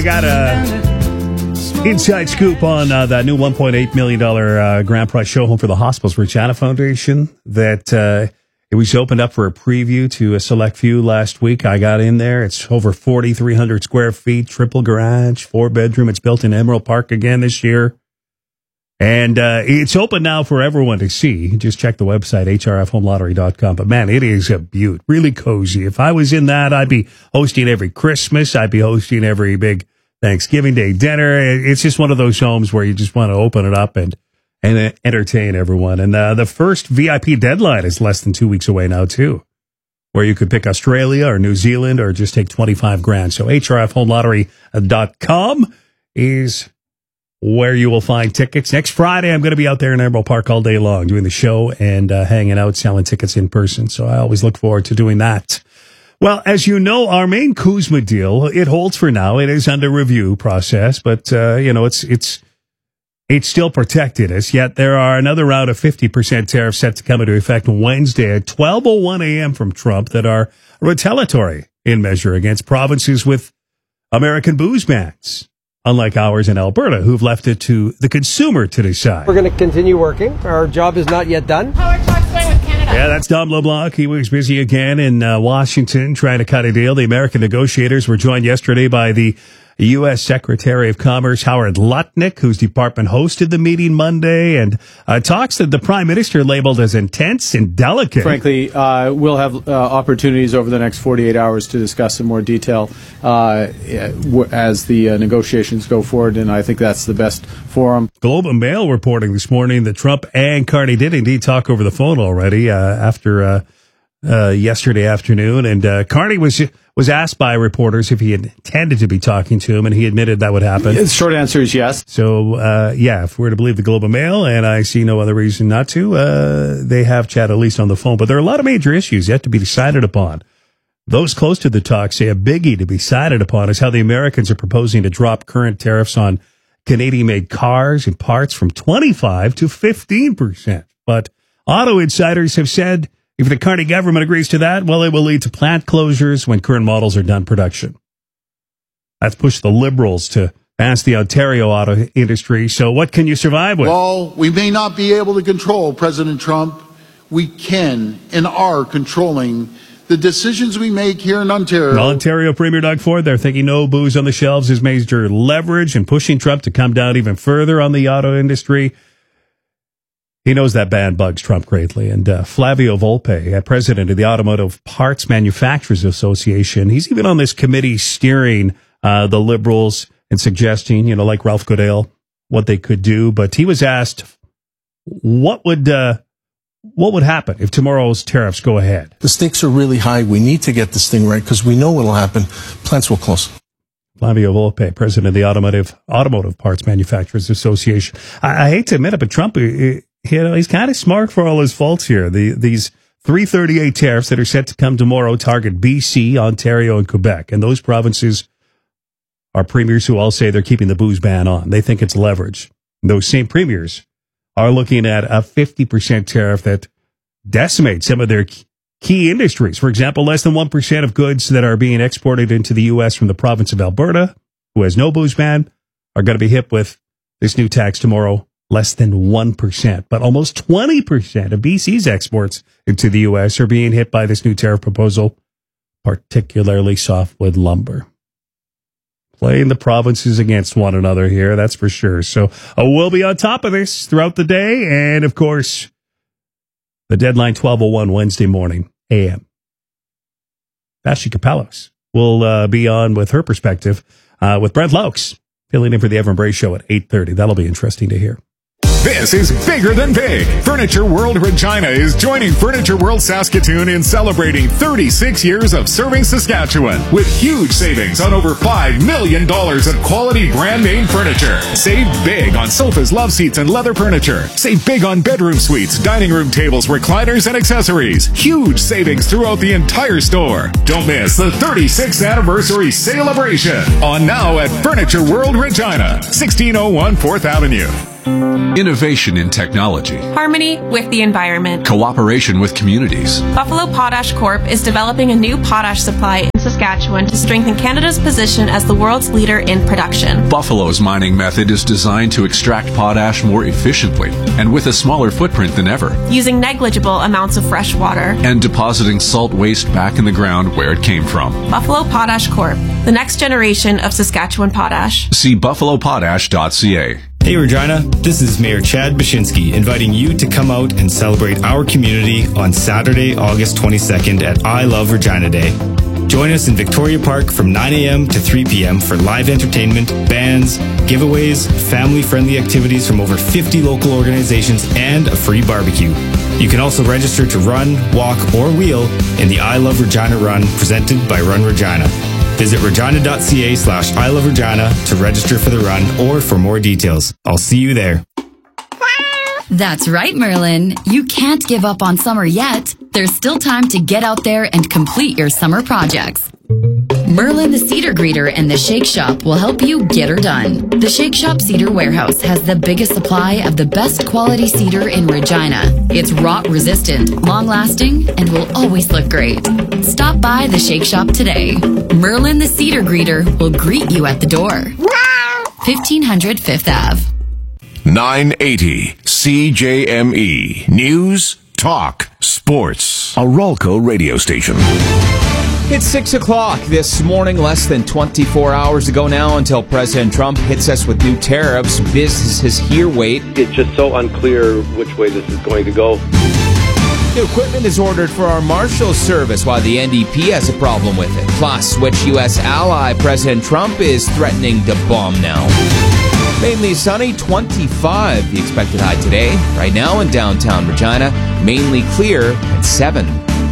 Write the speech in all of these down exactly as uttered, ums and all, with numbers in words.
Got a inside scoop on uh, that new one point eight million dollars uh, grand prize show home for the Hospitals Regina Foundation that uh, it was opened up for a preview to a select few last week. I got in there. It's over forty-three hundred square feet, triple garage, four bedroom. It's built in Emerald Park again this year. And uh, it's open now for everyone to see. Just check the website, H R F home lottery dot com. But, man, it is a beaut. Really cozy. If I was in that, I'd be hosting every Christmas. I'd be hosting every big Thanksgiving Day dinner. It's just one of those homes where you just want to open it up and and entertain everyone. And uh, the first V I P deadline is less than two weeks away now, too, where you could pick Australia or New Zealand or just take twenty-five grand. So H R F home lottery dot com is where you will find tickets. Next Friday, I'm going to be out there in Emerald Park all day long doing the show and uh, hanging out, selling tickets in person. So I always look forward to doing that. Well, as you know, our main Kuzma deal, it holds for now. It is under review process, but, uh, you know, it's, it's, it's still protected us. Yet there are another round of fifty percent tariffs set to come into effect Wednesday at twelve oh one a.m. from Trump that are retaliatory in measure against provinces with American booze bans, unlike ours in Alberta, who've left it to the consumer to decide. We're going to continue working. Our job is not yet done. How are talks going with Canada? Yeah, that's Dom LeBlanc. He was busy again in uh, Washington trying to cut a deal. The American negotiators were joined yesterday by the U S. Secretary of Commerce Howard Lutnick, whose department hosted the meeting Monday, and uh, talks that the Prime Minister labeled as intense and delicate. Frankly, uh, we'll have uh, opportunities over the next forty-eight hours to discuss in more detail uh, as the uh, negotiations go forward, and I think that's the best forum. Globe and Mail reporting this morning that Trump and Carney did indeed talk over the phone already uh, after uh, uh, yesterday afternoon, and uh, Carney was was asked by reporters if he intended to be talking to him, and he admitted that would happen. The short answer is yes. So, uh, yeah, if we're to believe the Globe and Mail, and I see no other reason not to, uh, they have chat at least on the phone. But there are a lot of major issues yet to be decided upon. Those close to the talk say a biggie to be decided upon is how the Americans are proposing to drop current tariffs on Canadian-made cars and parts from twenty-five to fifteen percent. But auto insiders have said if the Carney government agrees to that, well, it will lead to plant closures when current models are done production. That's pushed the Liberals to ask the Ontario auto industry, so what can you survive with? While we may not be able to control President Trump, we can and are controlling the decisions we make here in Ontario. Ontario Premier Doug Ford, they're thinking no booze on the shelves is major leverage and pushing Trump to come down even further on the auto industry. He knows that ban bugs Trump greatly. And uh, Flavio Volpe, uh, president of the Automotive Parts Manufacturers Association, he's even on this committee steering uh, the Liberals and suggesting, you know, like Ralph Goodale, what they could do. But he was asked, what would uh, what would happen if tomorrow's tariffs go ahead? The stakes are really high. We need to get this thing right because we know what will happen. Plants will close. Flavio Volpe, president of the Automotive Automotive Parts Manufacturers Association. I, I hate to admit it, but Trump, you know, he's kind of smart for all his faults here. The, these three thirty-eight tariffs that are set to come tomorrow target B C, Ontario, and Quebec. And those provinces are premiers who all say they're keeping the booze ban on. They think it's leverage. And those same premiers are looking at a fifty percent tariff that decimates some of their key industries. For example, less than one percent of goods that are being exported into the U S from the province of Alberta, who has no booze ban, are going to be hit with this new tax tomorrow. Less than one percent, but almost twenty percent of B C's exports into the U S are being hit by this new tariff proposal, particularly softwood lumber. Playing the provinces against one another here, that's for sure. So uh, we'll be on top of this throughout the day. And, of course, the deadline, twelve oh one Wednesday morning, A M. Basti Capellos will uh, be on with her perspective uh, with Brent Laux, filling in for the Evan Bray Show at eight thirty. That'll be interesting to hear. This is Bigger Than Big. Furniture World Regina is joining Furniture World Saskatoon in celebrating thirty-six years of serving Saskatchewan with huge savings on over five million dollars of quality brand name furniture. Save big on sofas, love seats, and leather furniture. Save big on bedroom suites, dining room tables, recliners, and accessories. Huge savings throughout the entire store. Don't miss the thirty-sixth anniversary celebration on now at Furniture World Regina, sixteen oh one fourth Avenue. Innovation in technology. Harmony with the environment. Cooperation with communities. Buffalo Potash Corp is developing a new potash supply in Saskatchewan to strengthen Canada's position as the world's leader in production. Buffalo's mining method is designed to extract potash more efficiently and with a smaller footprint than ever. Using negligible amounts of fresh water. And depositing salt waste back in the ground where it came from. Buffalo Potash Corp, the next generation of Saskatchewan potash. See buffalo potash dot c a. Hey Regina, this is Mayor Chad Bashinsky inviting you to come out and celebrate our community on Saturday, August twenty-second at I Love Regina Day. Join us in Victoria Park from nine a.m. to three p.m. for live entertainment, bands, giveaways, family-friendly activities from over fifty local organizations, and a free barbecue. You can also register to run, walk, or wheel in the I Love Regina Run presented by Run Regina. Visit regina.ca slash I Love Regina to register for the run or for more details. I'll see you there. That's right, Merlin. You can't give up on summer yet. There's still time to get out there and complete your summer projects. Merlin the Cedar Greeter and the Shake Shop will help you get her done. The Shake Shop Cedar Warehouse has the biggest supply of the best quality cedar in Regina. It's rot resistant, long lasting, and will always look great. Stop by the Shake Shop today. Merlin the Cedar Greeter will greet you at the door. fifteen hundred Fifth Avenue. nine eighty C J M E News, Talk, Sports. A Rolco radio station. It's six o'clock this morning, less than twenty-four hours ago now until President Trump hits us with new tariffs. Businesses here wait. It's just so unclear which way this is going to go. New equipment is ordered for our Marshals Service while the N D P has a problem with it. Plus, which U S ally President Trump is threatening to bomb now. Mainly sunny, twenty-five the expected high today. Right now in downtown Regina, mainly clear at seven.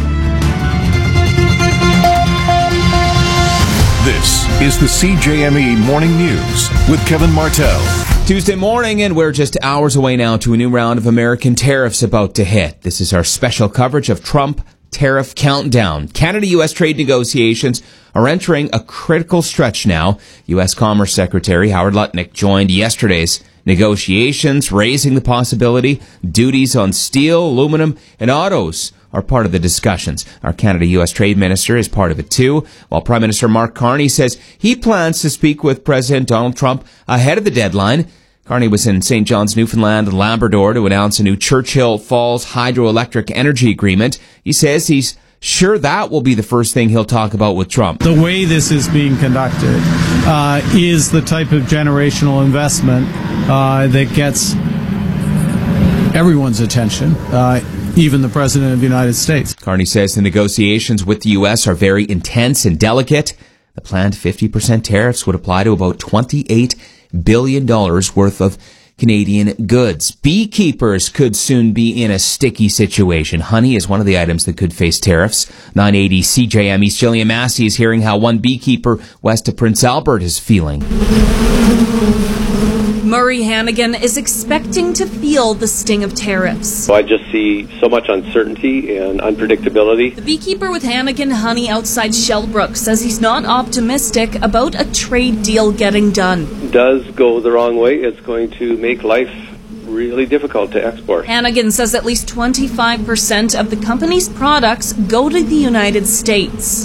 This is the C J M E Morning News with Kevin Martell. Tuesday morning, and we're just hours away now to a new round of American tariffs about to hit. This is our special coverage of Trump Tariff Countdown. Canada-U S trade negotiations are entering a critical stretch now. U S Commerce Secretary Howard Lutnick joined yesterday's negotiations, raising the possibility duties on steel, aluminum, and autos are part of the discussions. Our Canada-U S Trade Minister is part of it too, while Prime Minister Mark Carney says he plans to speak with President Donald Trump ahead of the deadline. Carney was in Saint John's, Newfoundland and Labrador to announce a new Churchill Falls hydroelectric energy agreement. He says he's sure that will be the first thing he'll talk about with Trump. The way this is being conducted uh, is the type of generational investment uh, that gets everyone's attention, uh, even the President of the United States. Carney says the negotiations with the U S are very intense and delicate. The planned fifty percent tariffs would apply to about twenty-eight billion dollars worth of Canadian goods. Beekeepers could soon be in a sticky situation. Honey is one of the items that could face tariffs. nine eighty C J M E's Jillian Massey is hearing how one beekeeper west of Prince Albert is feeling. Murray Hannigan is expecting to feel the sting of tariffs. I just see so much uncertainty and unpredictability. The beekeeper with Hannigan Honey outside Shellbrook says he's not optimistic about a trade deal getting done. Does go the wrong way, it's going to make life really difficult to export. Hannigan says at least twenty-five percent of the company's products go to the United States.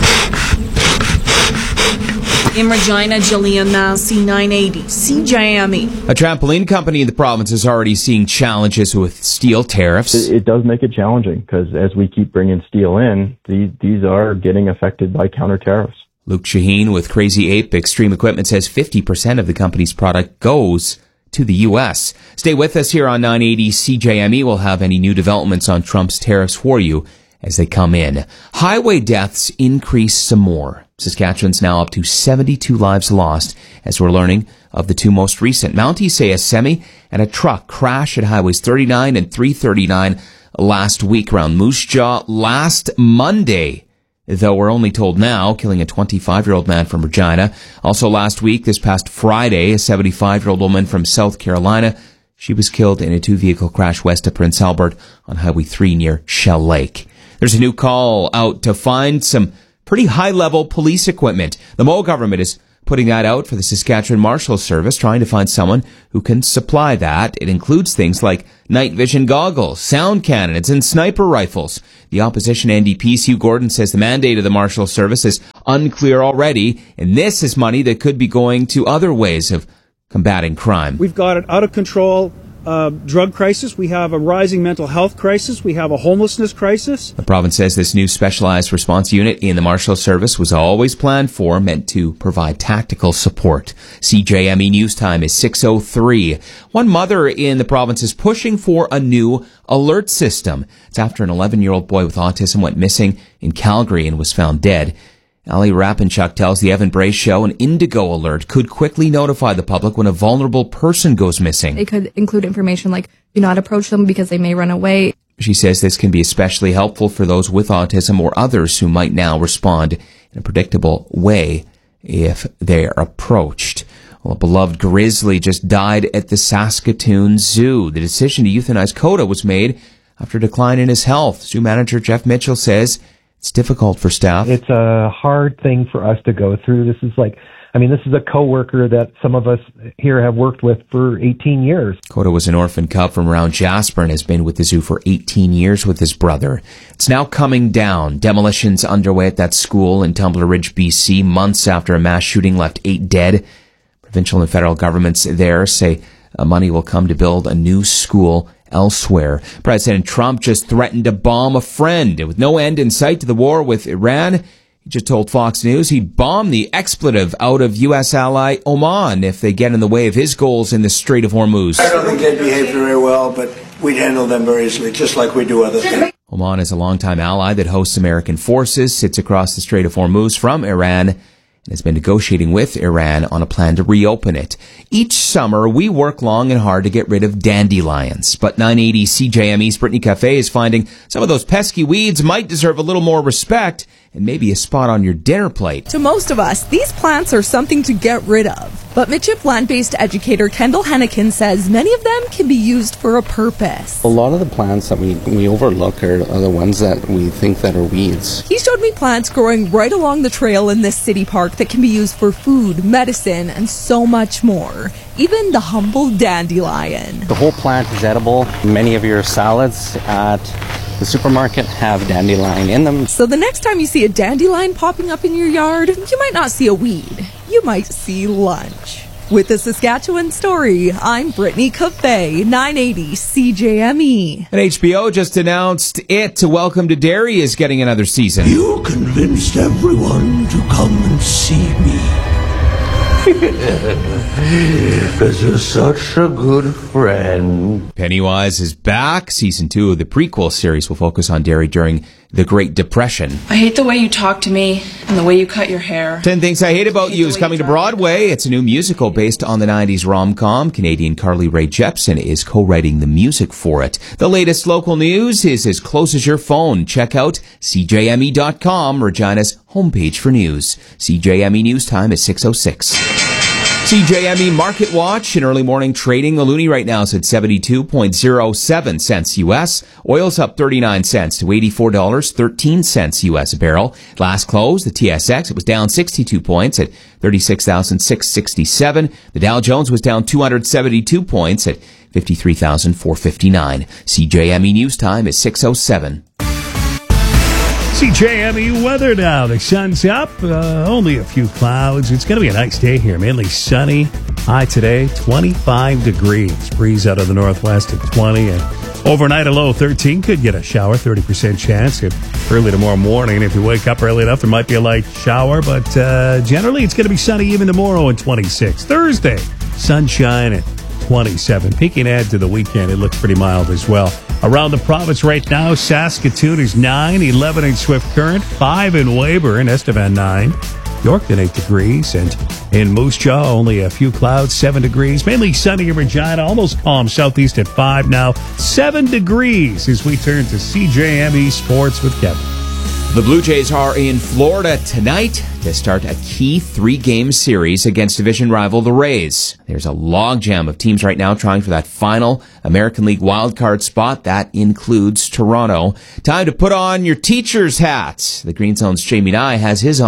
In Regina, Jillian Massey, nine eighty C J M E. A trampoline company in the province is already seeing challenges with steel tariffs. It, it does make it challenging because as we keep bringing steel in, these, these are getting affected by counter tariffs. Luke Shaheen with Crazy Ape Extreme Equipment says fifty percent of the company's product goes to the U S. Stay with us here on nine eighty C J M E. We'll have any new developments on Trump's tariffs for you as they come in. Highway deaths increase some more. Saskatchewan's now up to seventy-two lives lost as we're learning of the two most recent. Mounties say a semi and a truck crashed at highways thirty-nine and three thirty-nine last week around Moose Jaw last Monday, though we're only told now, killing a twenty-five-year-old man from Regina. Also last week, this past Friday, a seventy-five-year-old woman from South Carolina, she was killed in a two-vehicle crash west of Prince Albert on Highway three near Shell Lake. There's a new call out to find some pretty high-level police equipment. The Moe government is putting that out for the Saskatchewan Marshal Service, trying to find someone who can supply that. It includes things like night vision goggles, sound cannons, and sniper rifles. The opposition N D P's Hugh Gordon says the mandate of the Marshal Service is unclear already, and this is money that could be going to other ways of combating crime. We've got an out-of-control uh, drug crisis. We have a rising mental health crisis. We have a homelessness crisis. The province says this new specialized response unit in the Marshal Service was always planned for, meant to provide tactical support. C J M E News Time is six oh three. One mother in the province is pushing for a new alert system. It's after an eleven-year-old boy with autism went missing in Calgary and was found dead. Ali Rapanchuk tells the Evan Bray Show an Indigo alert could quickly notify the public when a vulnerable person goes missing. It could include information like, do not approach them because they may run away. She says this can be especially helpful for those with autism or others who might now respond in a predictable way if they are approached. Well, a beloved grizzly just died at the Saskatoon Zoo. The decision to euthanize Coda was made after a decline in his health. Zoo manager Jeff Mitchell says it's difficult for staff. It's a hard thing for us to go through. This is like, I mean, this is a coworker that some of us here have worked with for eighteen years. Coda was an orphan cub from around Jasper and has been with the zoo for eighteen years with his brother. It's now coming down. Demolitions underway at that school in Tumbler Ridge, B C, months after a mass shooting left eight dead. Provincial and federal governments there say uh, money will come to build a new school elsewhere. President Trump just threatened to bomb a friend. With no end in sight to the war with Iran, he just told Fox News he'd bomb the expletive out of U S ally Oman if they get in the way of his goals in the Strait of Hormuz. I don't think they behave very well, but we'd handle them very easily, just like we do other things. Oman is a longtime ally that hosts American forces, sits across the Strait of Hormuz from Iran, and has been negotiating with Iran on a plan to reopen it. Each summer, we work long and hard to get rid of dandelions. But nine eighty C J M E's Brittany Cafe is finding some of those pesky weeds might deserve a little more respect and maybe a spot on your dinner plate. To most of us, these plants are something to get rid of. But Mitchell plant-based educator Kendall Hennikin says many of them can be used for a purpose. A lot of the plants that we, we overlook are, are the ones that we think that are weeds. He showed me plants growing right along the trail in this city park that can be used for food, medicine, and so much more. Even the humble dandelion. The whole plant is edible. Many of your salads at the supermarket have dandelion in them. So the next time you see a dandelion popping up in your yard, you might not see a weed. You might see lunch. With the Saskatchewan Story, I'm Brittany Cafe, nine eighty C J M E. And H B O just announced it, Welcome to Derry, is getting another season. You convinced everyone to come and see me. Because you're such a good friend. Pennywise is back. Season two of the prequel series will focus on Derry during the Great Depression. I hate the way you talk to me and the way you cut your hair. Ten Things I Hate About You is coming to Broadway. It's a new musical based on the nineties rom-com. Canadian Carly Rae Jepsen is co-writing the music for it. The latest local news is as close as your phone. Check out C J M E dot com, Regina's homepage for news. C J M E News Time is six oh six. C J M E Market Watch in early morning trading. The loonie right now is at seventy-two point oh seven cents U S. Oil's up thirty-nine cents to eighty-four dollars and thirteen cents U S a barrel. Last close, the T S X, it was down sixty-two points at thirty-six thousand six hundred sixty-seven. The Dow Jones was down two hundred seventy-two points at fifty-three thousand four hundred fifty-nine. C J M E News Time is six oh seven. C J M E weather now. The sun's up, uh, only a few clouds. It's going to be a nice day here, mainly sunny. High today, twenty-five degrees. Breeze out of the northwest at twenty. And overnight, a low thirteen. Could get a shower, thirty percent chance. And early tomorrow morning, if you wake up early enough, there might be a light shower. But uh, generally, it's going to be sunny even tomorrow at twenty-six. Thursday, sunshine at twenty-seven. Peeking ahead to the weekend, it looks pretty mild as well. Around the province right now, Saskatoon is nine, eleven in Swift Current, five in Weyburn, Estevan nine, Yorkton eight degrees, and in Moose Jaw only a few clouds, seven degrees, mainly sunny in Regina, almost calm southeast at five now, seven degrees as we turn to C J M E Sports with Kevin. The Blue Jays are in Florida tonight to start a key three-game series against division rival the Rays. There's a logjam of teams right now trying for that final American League wildcard spot. That includes Toronto. Time to put on your teacher's hats. The Green Zone's Jamie Nye has his on.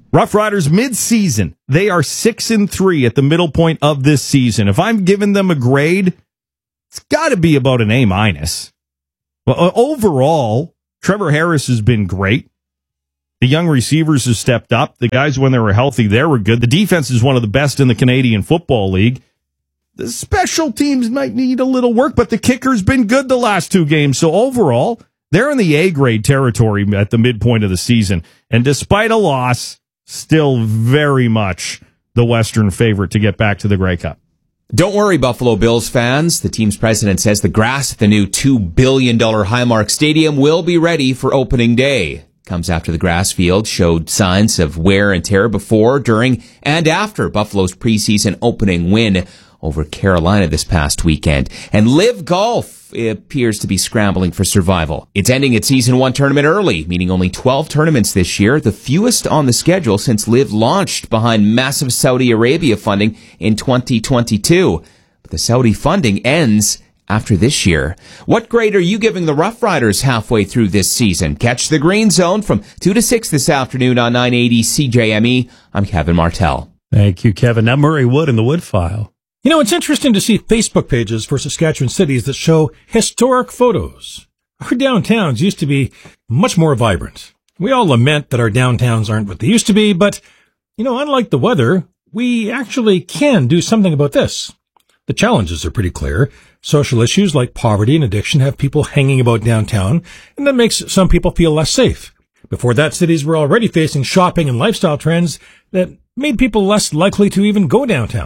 Rough Riders mid-season, they are six and three at the middle point of this season. If I'm giving them a grade, it's got to be about an A minus. Well, overall, Trevor Harris has been great. The young receivers have stepped up. The guys, when they were healthy, they were good. The defense is one of the best in the Canadian Football League. The special teams might need a little work, but the kicker's been good the last two games. So overall, they're in the A-grade territory at the midpoint of the season. And despite a loss, still very much the Western favorite to get back to the Grey Cup. Don't worry, Buffalo Bills fans. The team's president says the grass at the new two billion dollars Highmark Stadium will be ready for opening day. Comes after the grass field showed signs of wear and tear before, during, and after Buffalo's preseason opening win over Carolina this past weekend. And Live Golf appears to be scrambling for survival. It's ending its season one tournament early, meaning only twelve tournaments this year, the fewest on the schedule since Live launched behind massive Saudi Arabia funding in twenty twenty-two. But the Saudi funding ends after this year. What grade are you giving the Rough Riders halfway through this season? Catch the Green Zone from two to six this afternoon on nine eighty C J M E. I'm Kevin Martell. Thank you, Kevin. Now Murray Wood in the Wood File. You know, it's interesting to see Facebook pages for Saskatchewan cities that show historic photos. Our downtowns used to be much more vibrant. We all lament that our downtowns aren't what they used to be, but, you know, unlike the weather, we actually can do something about this. The challenges are pretty clear. Social issues like poverty and addiction have people hanging about downtown, and that makes some people feel less safe. Before that, cities were already facing shopping and lifestyle trends that made people less likely to even go downtown.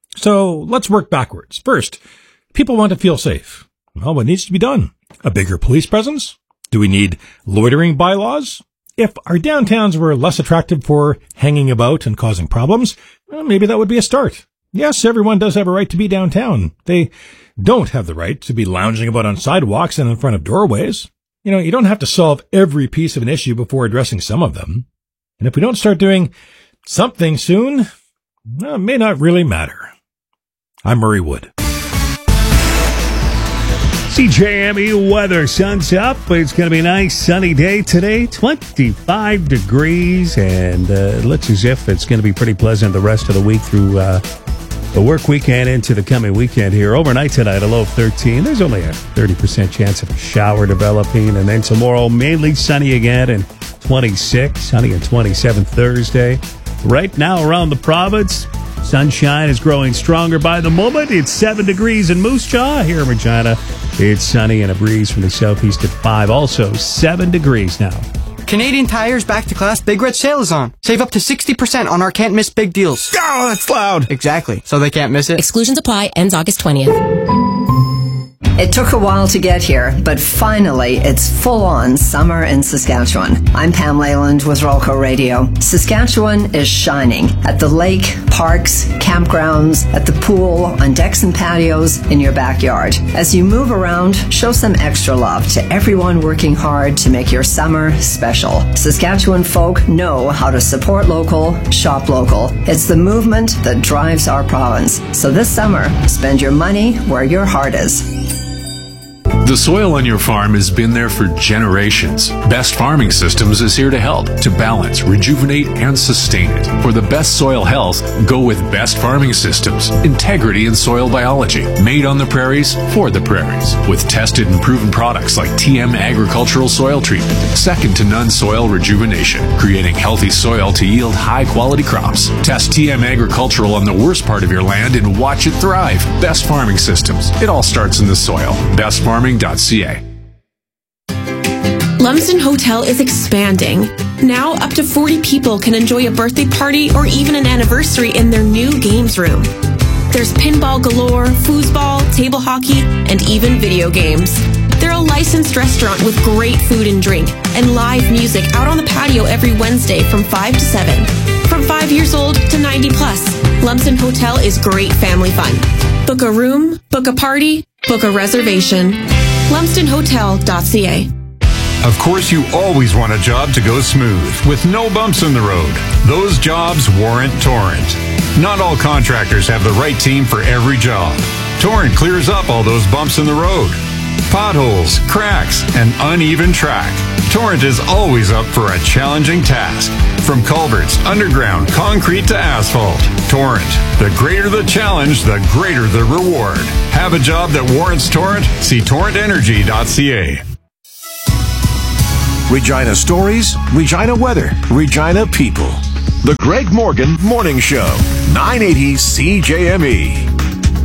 So let's work backwards. First, people want to feel safe. Well, what needs to be done? A bigger police presence? Do we need loitering bylaws? If our downtowns were less attractive for hanging about and causing problems, well, maybe that would be a start. Yes, everyone does have a right to be downtown. They don't have the right to be lounging about on sidewalks and in front of doorways. You know, you don't have to solve every piece of an issue before addressing some of them. And if we don't start doing something soon, well, it may not really matter. I'm Murray Wood. C J M E weather. Sun's up. It's going to be a nice sunny day today. twenty-five degrees, and uh, it looks as if it's going to be pretty pleasant the rest of the week through uh, the work weekend into the coming weekend here. Overnight tonight, a low of thirteen. There's only a thirty percent chance of a shower developing, and then tomorrow, mainly sunny again, and twenty-six. Sunny and twenty-seven Thursday. Right now, around the province, sunshine is growing stronger by the moment. It's seven degrees in Moose Jaw. Here in Regina, it's sunny and a breeze from the southeast at five. Also, seven degrees now. Canadian Tire's Back to Class Big Red Sale is on. Save up to sixty percent on our can't miss big deals. Oh, that's loud. Exactly. So they can't miss it. Exclusions apply. Ends August twentieth. It took a while to get here, but finally, it's full-on summer in Saskatchewan. I'm Pam Leyland with Rolco Radio. Saskatchewan is shining at the lake, parks, campgrounds, at the pool, on decks and patios, in your backyard. As you move around, show some extra love to everyone working hard to make your summer special. Saskatchewan folk know how to support local, shop local. It's the movement that drives our province. So this summer, spend your money where your heart is. The soil on your farm has been there for generations. Best Farming Systems is here to help, to balance, rejuvenate, and sustain it. For the best soil health, go with Best Farming Systems. Integrity in soil biology. Made on the prairies, for the prairies. With tested and proven products like T M Agricultural Soil Treatment. Second to none soil rejuvenation. Creating healthy soil to yield high-quality crops. Test T M Agricultural on the worst part of your land and watch it thrive. Best Farming Systems. It all starts in the soil. Best Farming dot C A. Lumsden Hotel is expanding. Now up to forty people can enjoy a birthday party or even an anniversary in their new games room. There's pinball galore, foosball, table hockey, and even video games. They're a licensed restaurant with great food and drink and live music out on the patio every Wednesday from five to seven. From five years old to ninety plus, Lumsden Hotel is great family fun. Book a room, book a party, book a reservation. Lumsden Hotel dot C A. Of course, you always want a job to go smooth, with no bumps in the road. Those jobs warrant Torrent. Not all contractors have the right team for every job. Torrent clears up all those bumps in the road. Potholes, cracks, and uneven track. Torrent is always up for a challenging task. From culverts, underground, concrete to asphalt. Torrent. The greater the challenge, the greater the reward. Have a job that warrants Torrent? See torrent energy dot c a. Regina stories, Regina weather, Regina people. The Greg Morgan Morning Show, nine eighty C J M E.